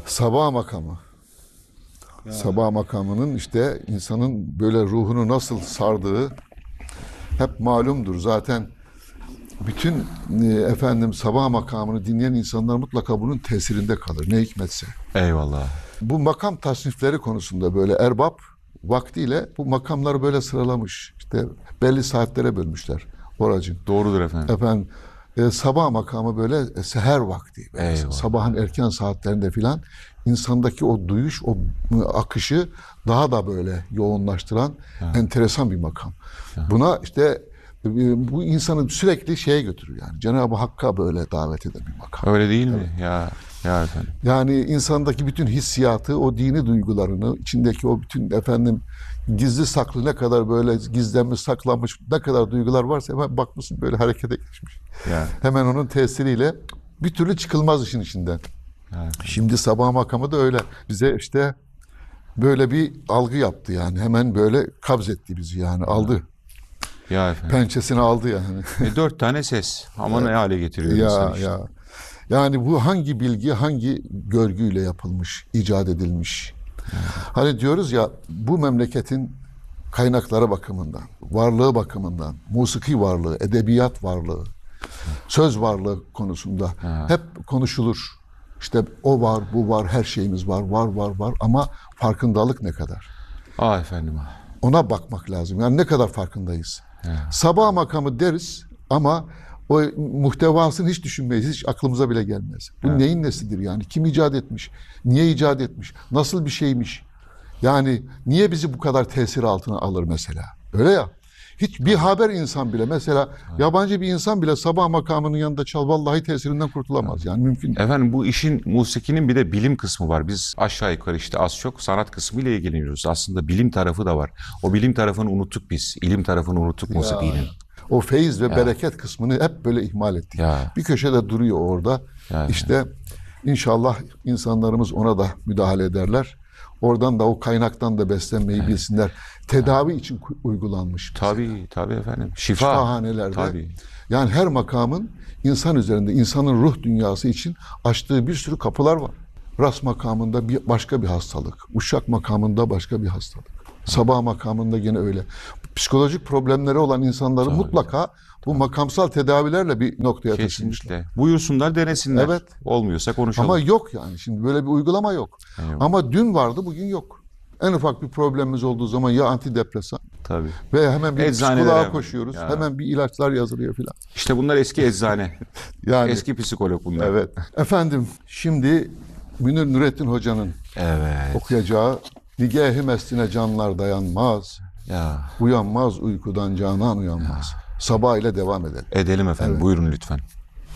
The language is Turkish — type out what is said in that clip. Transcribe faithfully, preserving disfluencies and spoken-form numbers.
Sabah makamı. Ya. Sabah makamının işte insanın böyle ruhunu nasıl sardığı hep malumdur. Zaten bütün e, efendim sabah makamını dinleyen insanlar mutlaka bunun tesirinde kalır. Ne hikmetse. Eyvallah. Bu makam tasnifleri konusunda böyle erbap vaktiyle bu makamları böyle sıralamış. İşte belli saatlere bölmüşler oracın. Doğrudur efendim. Efendim e, sabah makamı böyle e, seher vakti. Böyle Eyvallah. sabahın erken saatlerinde filan insandaki o duyuş, o e, akışı daha da böyle yoğunlaştıran Ha. enteresan bir makam. Ha. Buna işte e, bu insanı sürekli şeye götürüyor yani. Cenab-ı Hakk'a böyle davet eden bir makam. Öyle değil mi? Ya ya efendim. Yani insandaki bütün hissiyatı, o dini duygularını, içindeki o bütün efendim gizli saklı ne kadar böyle gizlenmiş, saklanmış ne kadar duygular varsa hemen bakmışsın böyle harekete geçmiş. Ya. Hemen onun tesiriyle bir türlü çıkılmaz işin içinden. Ya. Şimdi sabah makamı da öyle. Bize işte böyle bir algı yaptı yani. Hemen böyle kabzetti bizi yani. Aldı. Ya efendim. Pençesini aldı yani. E, dört tane ses. Ama ne hale getiriyor Ya insan işte. ya. Yani bu hangi bilgi, hangi görgüyle yapılmış, icat edilmiş? Hani diyoruz ya bu memleketin kaynakları bakımından, varlığı bakımından, musiki varlığı, edebiyat varlığı, söz varlığı konusunda Ha. hep konuşulur. İşte o var, bu var, her şeyimiz var, var, var, var ama farkındalık ne kadar? Ah efendim. ah. Ona bakmak lazım. Yani ne kadar farkındayız? Ya. Sabah makamı deriz ama o muhtevasını hiç düşünmeyiz. Hiç aklımıza bile gelmez. Bu Evet. neyin nesidir yani? Kim icat etmiş? Niye icat etmiş? Nasıl bir şeymiş? Yani niye bizi bu kadar tesir altına alır mesela? Öyle ya. Hiç bir haber insan bile mesela yabancı bir insan bile sabah makamının yanında çal vallahi tesirinden kurtulamaz. Yani mümkün değil. Efendim bu işin musikinin bir de bilim kısmı var. Biz aşağı yukarı işte az çok sanat kısmı ile ilgileniyoruz. Aslında bilim tarafı da var. O bilim tarafını unuttuk biz. İlim tarafını unuttuk musikinin. O feyiz ve Ya. bereket kısmını hep böyle ihmal ettik. Ya. Bir köşede duruyor orada. Ya. İşte inşallah insanlarımız ona da müdahale ederler. Oradan da o kaynaktan da beslenmeyi bilsinler. Tedavi için ku- uygulanmış. Tabii tabii efendim. Şifa. Şifahanelerde. Tabii. Yani her makamın insan üzerinde, insanın ruh dünyası için açtığı bir sürü kapılar var. Ras makamında bir başka bir hastalık. Uşak makamında başka bir hastalık. Sabah makamında gene öyle. Psikolojik problemleri olan insanları Tabii. mutlaka bu makamsal tedavilerle bir noktaya taşımışlar. Kesinlikle. Buyursunlar denesinler. Evet. Olmuyorsa konuşalım. Ama yok yani şimdi böyle bir uygulama yok. Eyvallah. Ama dün vardı bugün yok. En ufak bir problemimiz olduğu zaman ya antidepresan Tabii. ve hemen bir Eczanelere psikoloğa hemen. koşuyoruz. Ya. Hemen bir ilaçlar yazılıyor filan. İşte bunlar eski eczane. Yani Eski psikolog bunlar. evet. Efendim şimdi Münir Nurettin Hoca'nın Evet. okuyacağı Nigâh-ı mestine canlar dayanmaz. Ya. Uyanmaz uykudan canan uyanmaz. Sabah ile devam edelim. Edelim efendim. Buyurun lütfen.